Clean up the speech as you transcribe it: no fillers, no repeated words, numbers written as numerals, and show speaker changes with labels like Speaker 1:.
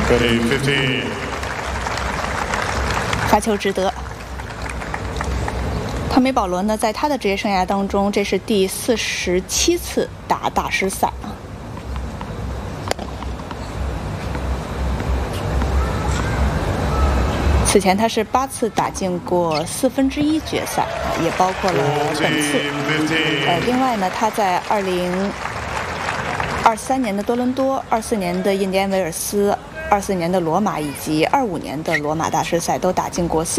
Speaker 1: 30-15。
Speaker 2: 罚球值得。汤米·保罗呢，在他的职业生涯当中，这是第47次打大师赛啊。此前他是8次打进过1/4决赛，也包括了本次。另外呢，他在2023年的多伦多、24年的印第安维尔斯、24年的罗马以及25年的罗马大师赛都打进过